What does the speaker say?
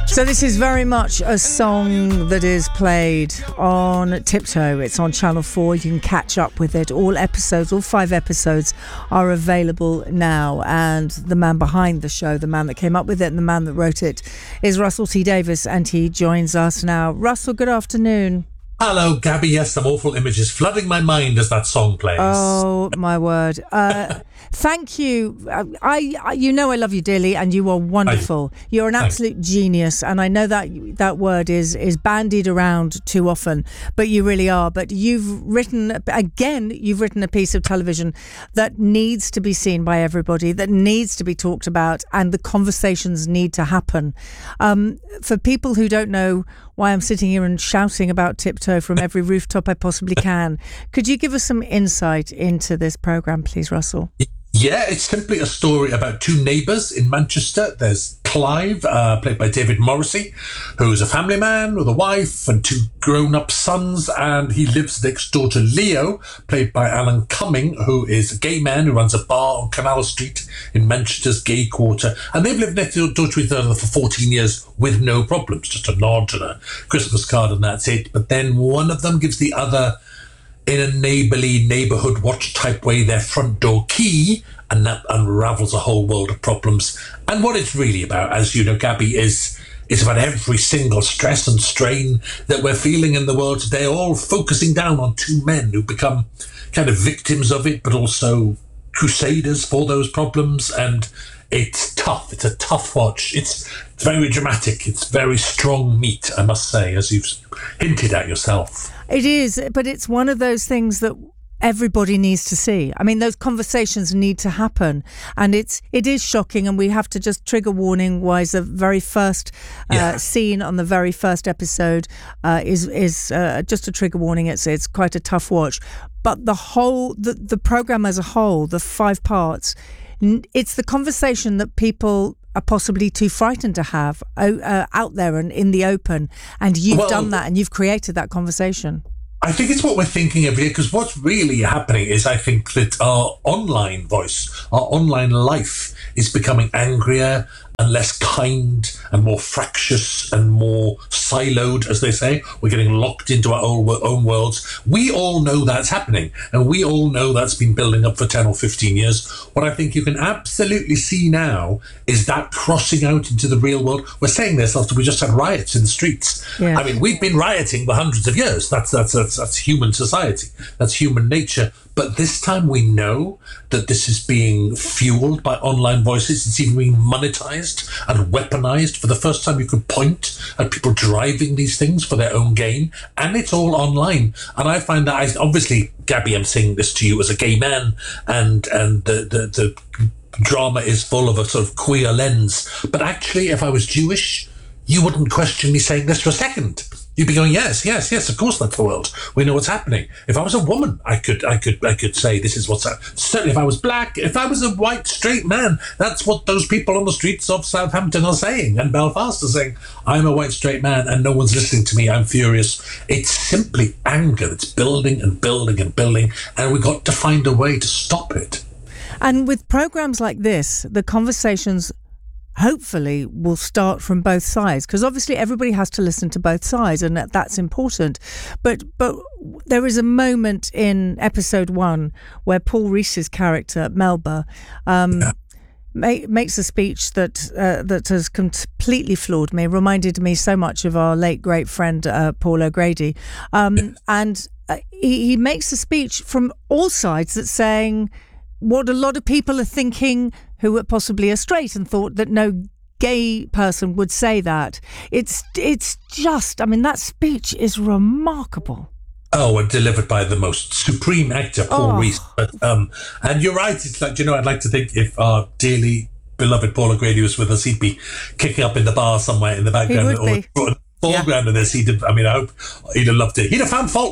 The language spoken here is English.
So this is very much a song that is played on Tiptoe. It's on Channel 4. You can catch up with it. All 5 episodes are available now. And the man behind the show, the man that came up with it and the man that wrote it is Russell T Davies, and he joins us now. Russell, good afternoon. Hello, Gabby. Yes, some awful images flooding my mind as that song plays. Oh, my word. Thank you. You know I love you dearly, and you are wonderful. You're an absolute genius, and I know that word is bandied around too often, but you really are. But you've written a piece of television that needs to be seen by everybody, that needs to be talked about, and the conversations need to happen. For people who don't know why I'm sitting here and shouting about Tiptoe from every rooftop I possibly can, could you give us some insight into this programme, please, Russell? Yeah, it's simply a story about two neighbours in Manchester. There's Clive, played by David Morrissey, who's a family man with a wife and two grown-up sons, and he lives next door to Leo, played by Alan Cumming, who is a gay man who runs a bar on Canal Street in Manchester's gay quarter, and they've lived next door to each other for 14 years with no problems, just a nod and a Christmas card and that's it. But then one of them gives the other, in a neighbourly neighbourhood watch type way, their front door key, and that unravels a whole world of problems. And what it's really about, as you know, Gabby, is about every single stress and strain that we're feeling in the world today, all focusing down on two men who become kind of victims of it, but also crusaders for those problems. And it's tough. It's a tough watch. It's very dramatic. It's very strong meat, I must say, as you've hinted at yourself. It is, but it's one of those things that everybody needs to see. I mean, those conversations need to happen, and it is shocking, and we have to just trigger warning wise. The very first scene on the very first episode is just a trigger warning. It's quite a tough watch, but the program as a whole, the 5 parts, it's the conversation that people are possibly too frightened to have out there and in the open, and you've done that, and you've created that conversation. I think it's what we're thinking every day, because what's really happening is I think that our online voice, our online life is becoming angrier and less kind and more fractious and more siloed, as they say. We're getting locked into our own worlds. We all know that's happening, and we all know that's been building up for 10 or 15 years. What I think you can absolutely see now is that crossing out into the real world. We're saying this after we just had riots in the streets. Yeah. I mean, we've been rioting for hundreds of years. That's human society. That's human nature. But this time we know that this is being fueled by online voices. It's even being monetized and weaponized. For the first time, you could point at people driving these things for their own gain, and it's all online. And I find that, obviously, Gabby, I'm saying this to you as a gay man, and the drama is full of a sort of queer lens. But actually, if I was Jewish, you wouldn't question me saying this for a second. You'd be going, yes, of course that's the world. We know what's happening. If I was a woman, I could say this is what's happening. Certainly if I was black, if I was a white straight man, that's what those people on the streets of Southampton are saying, and Belfast are saying. I'm a white straight man and no one's listening to me. I'm furious. It's simply anger that's building and building and building, and we've got to find a way to stop it. And with programs like this, the conversations hopefully will start from both sides, because obviously everybody has to listen to both sides, and that's important. But there is a moment in episode 1 where Paul Reese's character Melba makes a speech that has completely floored me, reminded me so much of our late great friend Paul O'Grady, and he makes a speech from all sides that's saying what a lot of people are thinking who possibly are straight, and thought that no gay person would say that. It's just, I mean, that speech is remarkable. Oh, and delivered by the most supreme actor, Paul Reese. But, and you're right, it's like, I'd like to think if our dearly beloved Paul O'Grady was with us, he'd be kicking up in the bar somewhere in the background or foreground of this. I hope he'd have loved it. He'd have found fault